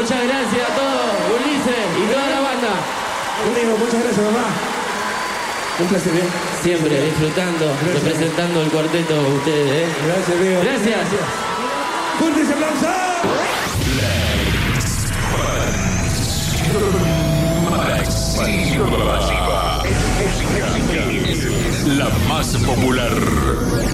Muchas gracias a todos, Ulises y toda la banda. Amigo, muchas gracias, mamá. Un placer, ¿eh? Siempre disfrutando, Gracias. representando el cuarteto a ustedes, ¿eh? Gracias, amigo. Gracias. ¡Fuertes aplausos! La más popular.